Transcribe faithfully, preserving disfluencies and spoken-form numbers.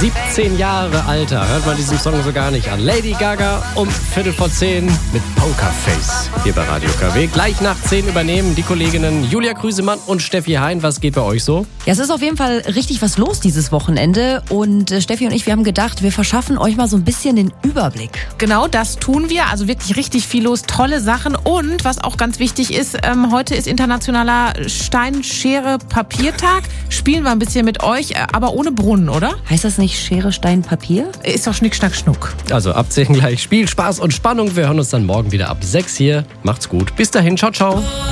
siebzehn Jahre Alter. Hört man diesen Song so gar nicht an. Lady Gaga um Viertel vor zehn mit Pokerface hier bei Radio K W. Gleich nach zehn übernehmen die Kolleginnen Julia Krüsemann und Steffi Hein. Was geht bei euch so? Ja, es ist auf jeden Fall richtig was los dieses Wochenende. Und äh, Steffi und ich, wir haben gedacht, wir verschaffen euch mal so ein bisschen den Überblick. Genau, das tun wir. Also wirklich richtig viel los, tolle Sachen. Und was auch ganz wichtig ist, ähm, heute ist internationaler Stein-Schere-Papiertag. Spielen wir ein bisschen mit euch, äh, aber ohne Brunnen, oder? Heißt das nicht Schere, Stein, Papier? Ist doch Schnick, Schnack, Schnuck. Also abzählen gleich. Spiel, Spaß und Spannung. Wir hören uns dann morgen wieder ab sechs hier. Macht's gut. Bis dahin. Ciao, ciao.